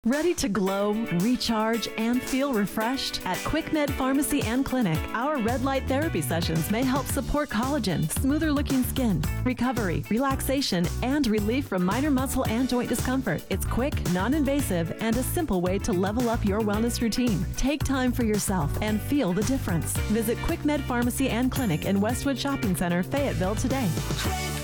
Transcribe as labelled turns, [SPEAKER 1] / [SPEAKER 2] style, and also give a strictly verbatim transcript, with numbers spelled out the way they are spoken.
[SPEAKER 1] Ready to glow, recharge, and feel refreshed? At QuickMed Pharmacy and Clinic, our red light therapy sessions may help support collagen, smoother looking skin, recovery, relaxation, and relief from minor muscle and joint discomfort. It's quick, non-invasive, and a simple way to level up your wellness routine. Take time for yourself and feel the difference. Visit QuickMed Pharmacy and Clinic in Westwood Shopping Center, Fayetteville today.